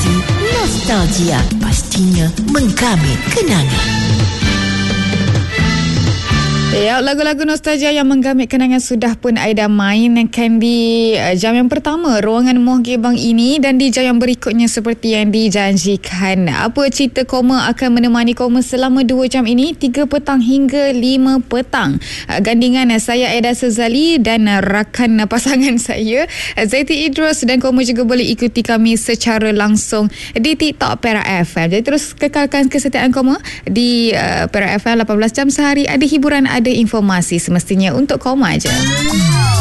Informasi nostalgia pastinya menggamit kenangan. Ya, lagu-lagu nostalgia yang menggamit kenangan sudah pun Aida mainkan di jam yang pertama Ruangan Muar Gebang ini, dan di jam yang berikutnya seperti yang dijanjikan. Apa cerita Koma akan menemani Koma selama 2 jam ini, 3 petang hingga 5 petang. Gandingan saya Aida Sezali dan rakan pasangan saya Zaiti Idrus, dan Koma juga boleh ikuti kami secara langsung di TikTok Perak FM. Jadi terus kekalkan kesetiaan Koma di Perak FM 18 jam sehari. Ada hiburan, ada informasi, semestinya untuk Koma aja.